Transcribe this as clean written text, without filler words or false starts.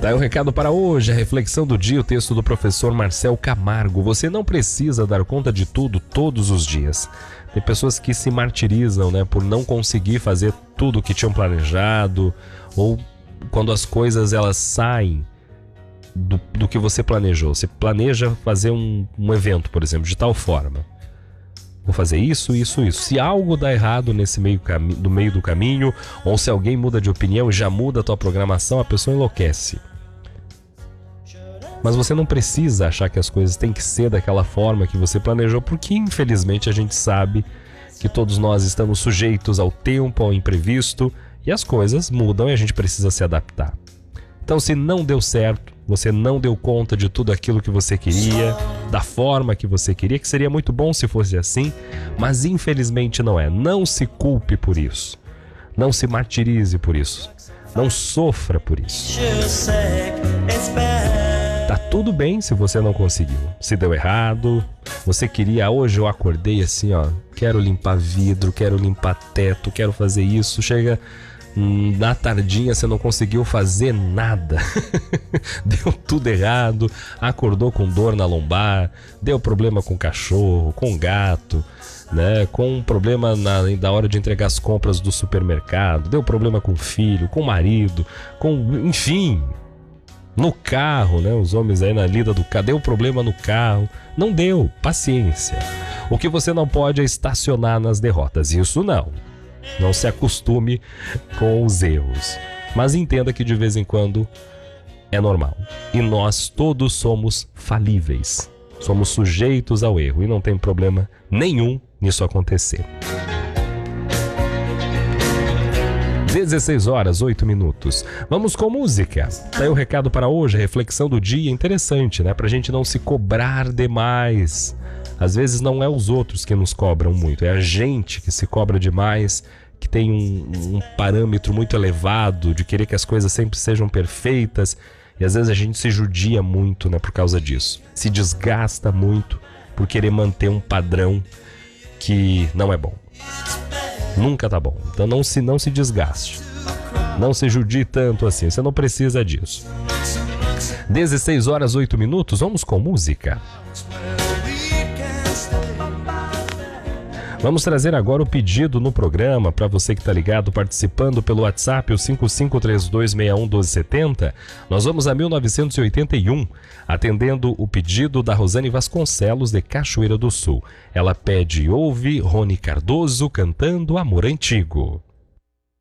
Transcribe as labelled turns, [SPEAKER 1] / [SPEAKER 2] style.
[SPEAKER 1] Tá aí o recado para hoje, a reflexão do dia, o texto do professor Marcel Camargo. Você não precisa dar conta de tudo todos os dias. Tem pessoas que se martirizam, né, por não conseguir fazer tudo o que tinham planejado, ou quando as coisas elas saem do que você planejou. Você planeja fazer um evento, por exemplo, de tal forma. Vou fazer isso. Se algo dá errado nesse meio do caminho, ou se alguém muda de opinião e já muda a tua programação, a pessoa enlouquece. Mas você não precisa achar que as coisas têm que ser daquela forma que você planejou, porque infelizmente a gente sabe que todos nós estamos sujeitos ao tempo, ao imprevisto, e as coisas mudam e a gente precisa se adaptar. Então, se não deu certo, você não deu conta de tudo aquilo que você queria, da forma que você queria, que seria muito bom se fosse assim, mas infelizmente não é. Não se culpe por isso. Não se martirize por isso. Não sofra por isso. Tá tudo bem se você não conseguiu. Se deu errado, você queria, hoje eu acordei assim, ó, quero limpar vidro, quero limpar teto, quero fazer isso, chega na tardinha você não conseguiu fazer nada. Deu tudo errado, acordou com dor na lombar, deu problema com o cachorro, com o gato, né? Com problema na hora de entregar as compras do supermercado, deu problema com o filho, com o marido, enfim, no carro, né? Os homens aí na lida do carro, deu problema no carro, não deu, paciência. O que você não pode é estacionar nas derrotas, isso não. Não se acostume com os erros, mas entenda que de vez em quando é normal. E nós todos somos falíveis, somos sujeitos ao erro e não tem problema nenhum nisso acontecer. 16h08. Vamos com música. Tá aí o recado para hoje, a reflexão do dia, interessante, né? Pra gente não se cobrar demais. Às vezes não é os outros que nos cobram muito, é a gente que se cobra demais, que tem um parâmetro muito elevado de querer que as coisas sempre sejam perfeitas, e às vezes a gente se judia muito, né, por causa disso. Se desgasta muito por querer manter um padrão que não é bom. Nunca tá bom. Então não se desgaste. Não se judie tanto assim, você não precisa disso. 16h08. Vamos com música. Vamos trazer agora o pedido no programa para você que está ligado, participando pelo WhatsApp, o 5532611270. Nós vamos a 1981, atendendo o pedido da Rosane Vasconcelos, de Cachoeira do Sul. Ela pede, ouve Rony Cardoso cantando Amor Antigo.